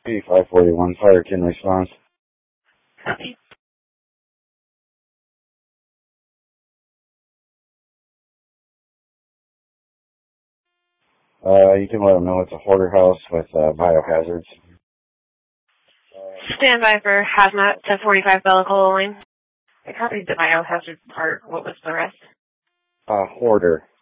P541 fire can response. Copy. You can let them know it's a hoarder house with biohazards. Stand by for hazmat 1045 Bellicola Lane. I copied the biohazard part. What was the rest? Hoarder.